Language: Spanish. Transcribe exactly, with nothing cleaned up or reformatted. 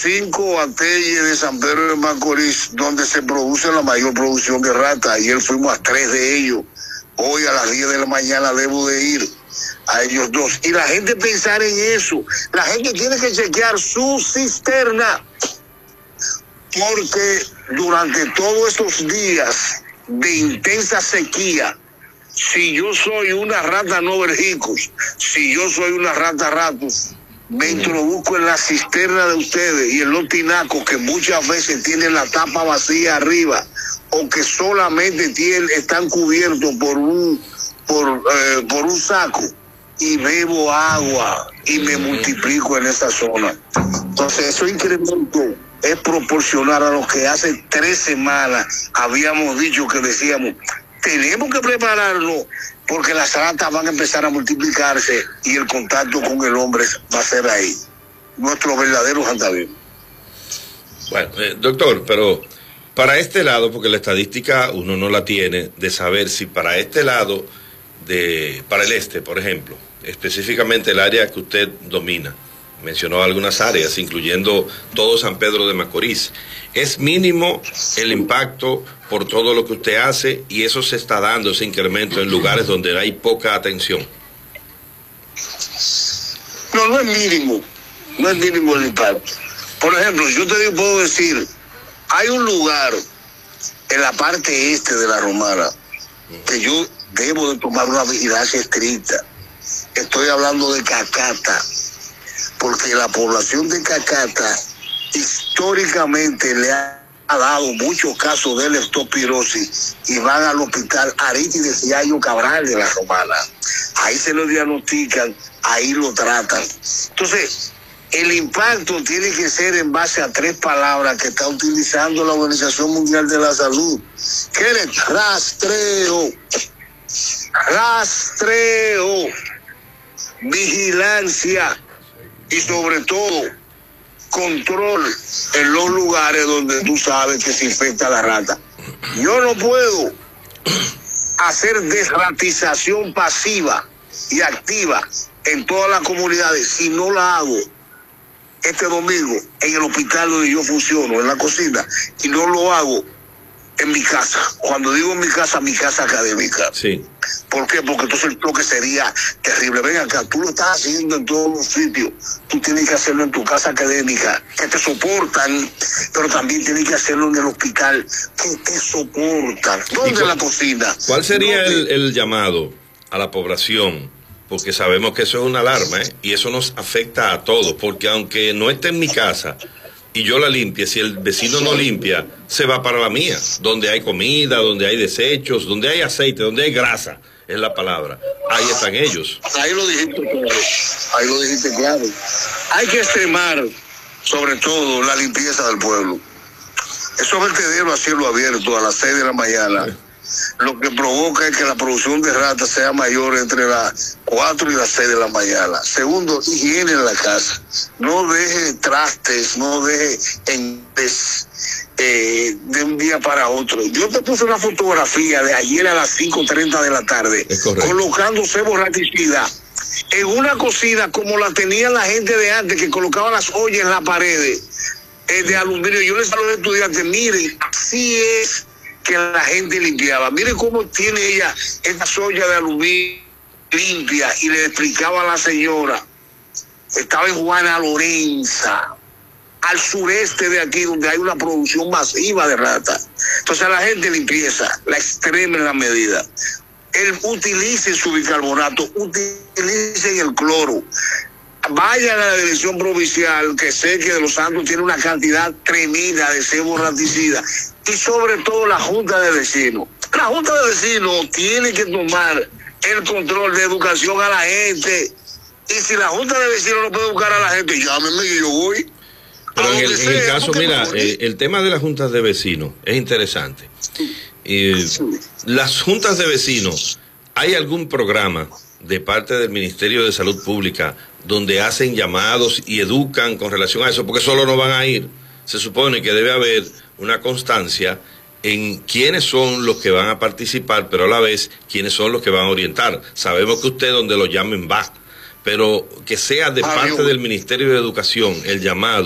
cinco atelles de San Pedro de Macorís, donde se produce la mayor producción de ratas. Ayer fuimos a tres de ellos. Hoy a las diez de la mañana debo de ir a ellos dos. Y la gente pensar en eso. La gente tiene que chequear su cisterna. Porque durante todos estos días de intensa sequía, si yo soy una rata no verjicos, si yo soy una rata ratus, me introduzco en la cisterna de ustedes y en los tinacos que muchas veces tienen la tapa vacía arriba o que solamente tienen, están cubiertos por un, por, eh, por un saco, y bebo agua y me multiplico en esa zona. Entonces, eso incremento es proporcional a lo que hace tres semanas habíamos dicho que decíamos, tenemos que prepararnos porque las ratas van a empezar a multiplicarse y el contacto con el hombre va a ser ahí. Nuestro verdadero jantavín. Bueno, eh, doctor, pero para este lado, porque la estadística uno no la tiene, de saber si para este lado, de para el este, por ejemplo, específicamente el área que usted domina, mencionó algunas áreas, incluyendo todo San Pedro de Macorís. Es mínimo el impacto por todo lo que usted hace y eso se está dando, ese incremento en lugares donde hay poca atención. No, no es mínimo, no es mínimo el impacto. Por ejemplo, yo te digo, puedo decir, hay un lugar en la parte este de la Romana que yo debo de tomar una vigilancia estricta. Estoy hablando de Cacata, porque la población de Cacata históricamente le ha dado muchos casos de leptospirosis y van al hospital Arístides Yayo Cabral de la Romana. Ahí se lo diagnostican, ahí lo tratan. Entonces, el impacto tiene que ser en base a tres palabras que está utilizando la Organización Mundial de la Salud, que es rastreo, rastreo, vigilancia y sobre todo control en los lugares donde tú sabes que se infecta la rata. Yo no puedo hacer desratización pasiva y activa en todas las comunidades si no la hago este domingo en el hospital donde yo funciono, en la cocina, y no lo hago en mi casa. Cuando digo en mi casa, mi casa académica. Sí. ¿Por qué? Porque entonces el toque sería terrible. Ven acá, tú lo estás haciendo en todos los sitios. Tú tienes que hacerlo en tu casa académica, que te soportan, pero también tienes que hacerlo en el hospital, que te soportan. ¿Dónde cuál, la cocina? ¿Cuál sería el, el llamado a la población? Porque sabemos que eso es una alarma, ¿eh? Y eso nos afecta a todos, porque aunque no esté en mi casa y yo la limpie, si el vecino no limpia, se va para la mía, donde hay comida, donde hay desechos, donde hay aceite, donde hay grasa, es la palabra. Ahí están ellos. Ahí lo dijiste claro, ahí lo dijiste claro. Hay que extremar, sobre todo, la limpieza del pueblo. Esos vertederos a cielo abierto a las seis de la mañana, lo que provoca es que la producción de ratas sea mayor entre las cuatro y las seis de la mañana. Segundo, higiene en la casa. No deje trastes, no deje en eh, de un día para otro. Yo te puse una fotografía de ayer a las cinco treinta de la tarde, colocando cebo raticida en una cocina como la tenía la gente de antes, que colocaba las ollas en las paredes eh, de aluminio. Yo les hablo a los estudiantes, miren, así es que la gente limpiaba. Miren cómo tiene ella esta olla de aluminio limpia, y le explicaba a la señora, estaba en Juana Lorenza, al sureste de aquí, donde hay una producción masiva de ratas. Entonces la gente limpieza, la extrema en la medida. Él utilice su bicarbonato, utilicen el cloro. Vayan a la dirección provincial, que sé que de Los Santos tiene una cantidad tremenda de cebo raticida, y sobre todo la Junta de Vecinos. La Junta de Vecinos tiene que tomar el control de educación a la gente, y si la Junta de Vecinos no puede educar a la gente, llámenme y yo voy. Pero en el, en el caso, mira, eh, el tema de las juntas de vecinos es interesante. Eh, las juntas de vecinos, ¿hay algún programa de parte del Ministerio de Salud Pública donde hacen llamados y educan con relación a eso? Porque solo no van a ir. Se supone que debe haber una constancia en quiénes son los que van a participar, pero a la vez quiénes son los que van a orientar. Sabemos que usted donde lo llamen va, pero que sea de parte del Ministerio de Educación el llamado